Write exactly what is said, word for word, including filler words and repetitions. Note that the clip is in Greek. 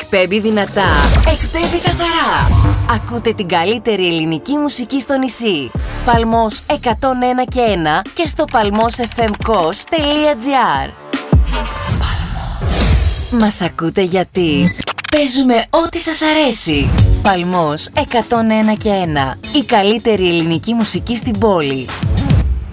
Εκπέμπει δυνατά, εκπέμπει καθαρά. Ακούτε την καλύτερη ελληνική μουσική στο νησί. Παλμός εκατόν ένα και ένα και στο palmosfmkos τελεία gr. Μας ακούτε γιατί παίζουμε ό,τι σας αρέσει. Παλμός εκατόν ένα και ένα, η καλύτερη ελληνική μουσική στην πόλη.